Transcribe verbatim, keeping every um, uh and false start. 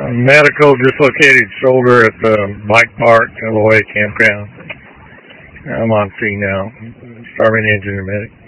Uh, medical dislocated shoulder at the bike park, Illinois campground. I'm on scene now. Starving engine medic.